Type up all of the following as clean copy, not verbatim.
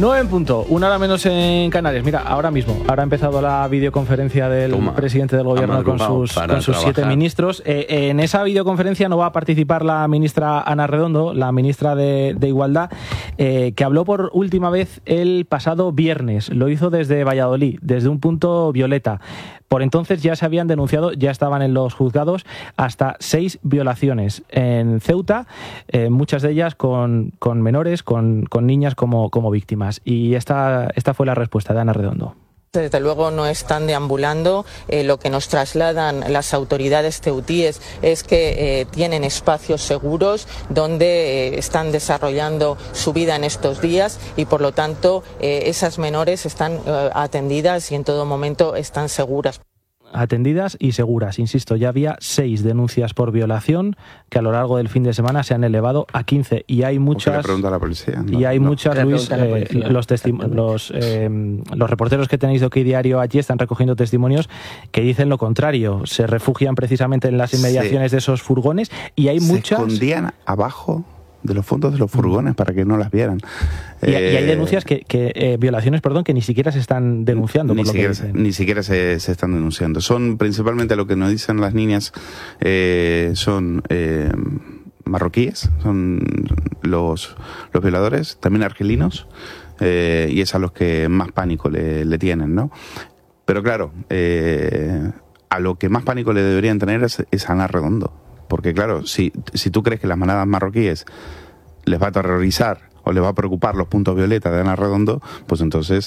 9 en punto, 1 hora menos en Canarias. Mira, ahora mismo, ahora ha empezado la videoconferencia del presidente del gobierno con sus 7 ministros. En esa videoconferencia no va a participar la ministra Ana Redondo, la ministra de Igualdad, que habló por última vez el pasado viernes. Lo hizo desde Valladolid, desde un punto violeta. Por entonces ya se habían denunciado, ya estaban en los juzgados hasta 6 violaciones en Ceuta, muchas de ellas con menores, con niñas como víctimas. Y esta fue la respuesta de Ana Redondo. Desde luego no están deambulando. Lo que nos trasladan las autoridades ceutíes es que tienen espacios seguros donde están desarrollando su vida en estos días y por lo tanto esas menores están atendidas y en todo momento están seguras. Atendidas y seguras, insisto, ya había 6 denuncias por violación que a lo largo del fin de semana se han elevado a 15 y hay muchas. Le pregunta a la policía. No, y hay muchas, Luis, los reporteros que tenéis de OK Diario allí están recogiendo testimonios que dicen lo contrario, se refugian precisamente en las inmediaciones de esos furgones y hay muchas. Se escondían abajo de los fondos de los furgones para que no las vieran. Y hay denuncias violaciones, que ni siquiera se están denunciando. Ni siquiera se están denunciando. Son principalmente lo que nos dicen las niñas, son marroquíes, son los violadores, también argelinos, y es a los que más pánico le tienen, ¿no? Pero claro, a lo que más pánico le deberían tener es a Ana Redondo. Porque claro, si tú crees que las manadas marroquíes les va a aterrorizar o les va a preocupar los puntos violeta de Ana Redondo, pues entonces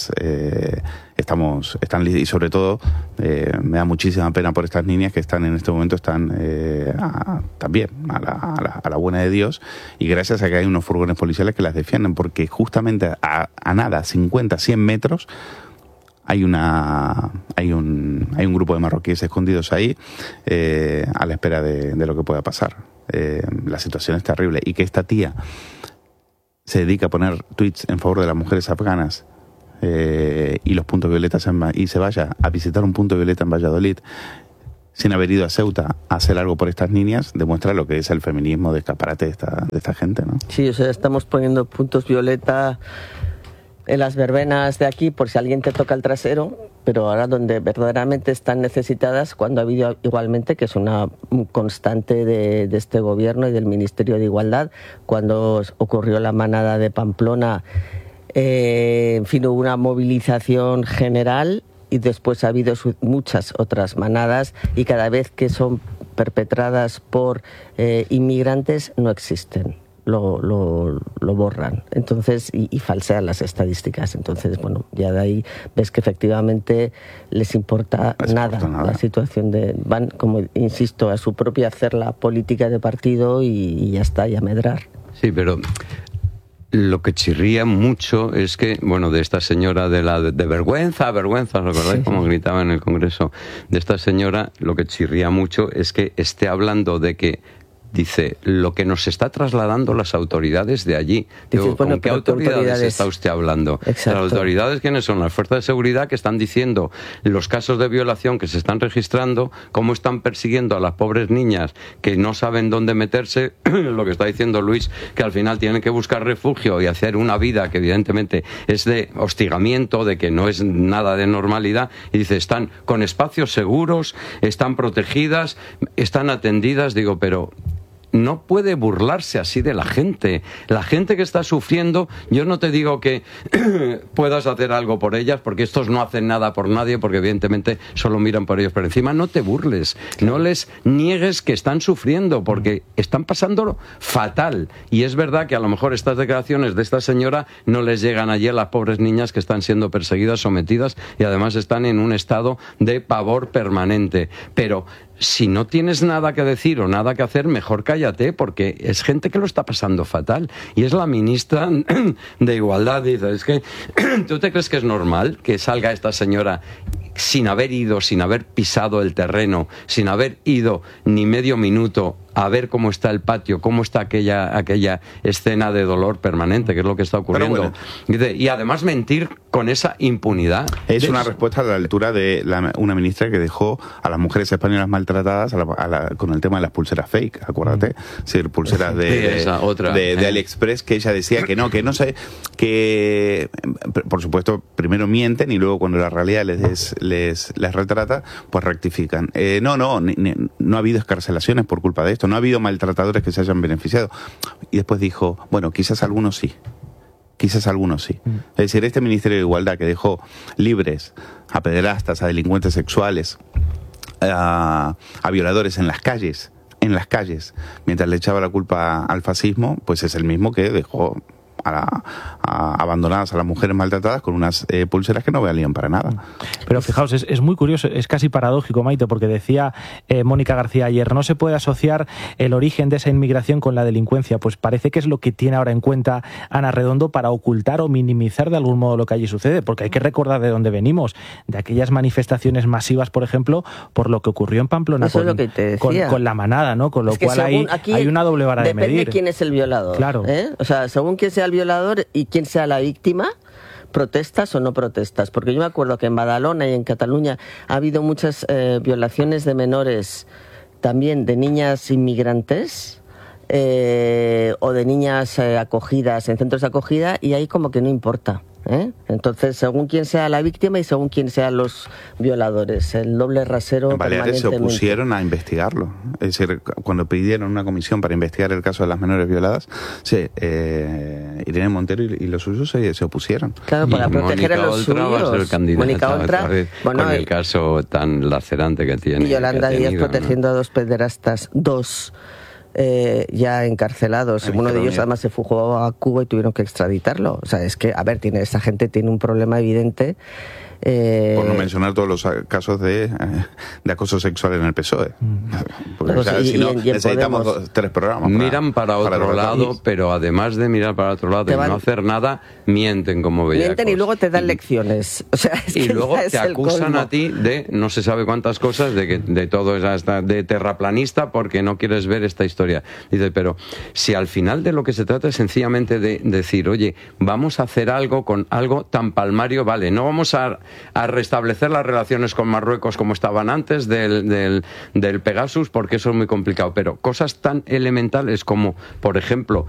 y sobre todo me da muchísima pena por estas niñas que están en este momento también a la buena de Dios, y gracias a que hay unos furgones policiales que las defienden, porque justamente a nada, 50, 100 metros, hay un grupo de marroquíes escondidos ahí a la espera de lo que pueda pasar. La situación es terrible. Y que esta tía se dedica a poner tweets en favor de las mujeres afganas y los puntos violetas y se vaya a visitar un punto violeta en Valladolid sin haber ido a Ceuta a hacer algo por estas niñas, demuestra lo que es el feminismo de escaparate de esta gente, ¿no? Sí, o sea, estamos poniendo puntos violeta en las verbenas de aquí por si alguien te toca el trasero, pero ahora donde verdaderamente están necesitadas, cuando ha habido igualmente, que es una constante de este gobierno y del Ministerio de Igualdad, cuando ocurrió la manada de Pamplona, en fin, hubo una movilización general y después ha habido muchas otras manadas y cada vez que son perpetradas por inmigrantes no existen. Lo borran, entonces y falsean las estadísticas. Entonces, bueno, ya de ahí ves que efectivamente les importa nada la situación van, como insisto, a su propia hacer la política de partido y ya está, y a medrar. Sí, pero lo que chirría mucho es que, bueno, de esta señora de vergüenza, ¿os acordáis? Sí. Como gritaba en el Congreso? De esta señora, lo que chirría mucho es que esté hablando de que dice, lo que nos está trasladando las autoridades de allí. Digo, ¿con qué autoridades está usted hablando? Exacto. Las autoridades, ¿quiénes son? Las fuerzas de seguridad que están diciendo los casos de violación que se están registrando, cómo están persiguiendo a las pobres niñas que no saben dónde meterse, lo que está diciendo Luis, que al final tienen que buscar refugio y hacer una vida que evidentemente es de hostigamiento, de que no es nada de normalidad, y dice, están con espacios seguros, están protegidas, están atendidas. Digo, pero no puede burlarse así de la gente. La gente que está sufriendo, yo no te digo que puedas hacer algo por ellas, porque estos no hacen nada por nadie, porque evidentemente solo miran por ellos, pero encima no te burles, no les niegues que están sufriendo, porque están pasándolo fatal. Y es verdad que a lo mejor estas declaraciones de esta señora no les llegan allí a las pobres niñas que están siendo perseguidas, sometidas, y además están en un estado de pavor permanente. Pero si no tienes nada que decir o nada que hacer, mejor cállate, porque es gente que lo está pasando fatal. Y es la ministra de Igualdad, dice, es que ¿tú te crees que es normal que salga esta señora sin haber pisado el terreno, sin haber ido ni medio minuto a ver cómo está el patio, cómo está aquella escena de dolor permanente, que es lo que está ocurriendo. Bueno, y además mentir con esa impunidad. Es una respuesta a la altura de una ministra que dejó a las mujeres españolas maltratadas con el tema de las pulseras fake, acuérdate. Sí, pulseras de AliExpress, que ella decía que no sé, que por supuesto primero mienten y luego cuando la realidad les retrata, pues rectifican. No ha habido escarcelaciones por culpa de esto, no ha habido maltratadores que se hayan beneficiado. Y después dijo, bueno, quizás algunos sí. Es decir, este Ministerio de Igualdad que dejó libres a pederastas, a delincuentes sexuales, a violadores en las calles, mientras le echaba la culpa al fascismo, pues es el mismo que dejó abandonadas a las mujeres maltratadas con unas pulseras que no valían para nada. Pero fijaos, es muy curioso, es casi paradójico, Maite, porque decía Mónica García ayer, no se puede asociar el origen de esa inmigración con la delincuencia. Pues parece que es lo que tiene ahora en cuenta Ana Redondo para ocultar o minimizar de algún modo lo que allí sucede, porque hay que recordar de dónde venimos, de aquellas manifestaciones masivas, por ejemplo, por lo que ocurrió en Pamplona con la manada, ¿no? Con lo cual hay una doble vara de medir. Depende quién es el violador. Claro. O sea, según quién sea el violador y quién sea la víctima, protestas o no protestas, porque yo me acuerdo que en Badalona y en Cataluña ha habido muchas violaciones de menores, también de niñas inmigrantes o de niñas acogidas en centros de acogida, y ahí como que no importa. Entonces, según quién sea la víctima y según quién sean los violadores, el doble rasero. En Baleares se opusieron a investigarlo. Es decir, cuando pidieron una comisión para investigar el caso de las menores violadas, Irene Montero y los suyos se opusieron. Claro, para proteger a los suyos. Va a ser candidata Mónica Oltra, con el caso tan lacerante que tiene. Y Yolanda Díaz protegiendo a dos pederastas, ya encarcelados. Uno de ellos además se fugó a Cuba y tuvieron que extraditarlo. O sea, es que, a ver, esa gente tiene un problema evidente. Por no mencionar todos los casos de acoso sexual en el PSOE. Porque, si no, necesitamos 3 programas. Miran para otro lado, pero además de mirar para otro lado y no hacer nada, mienten como bellacos. Mienten y luego te dan lecciones. O sea, y luego te acusan a ti de no se sabe cuántas cosas, de todo de terraplanista, porque no quieres ver esta historia. Dice, pero si al final de lo que se trata es sencillamente de decir, oye, vamos a hacer algo con algo tan palmario, vale, no vamos a restablecer las relaciones con Marruecos como estaban antes del Pegasus, porque eso es muy complicado, pero cosas tan elementales como, por ejemplo,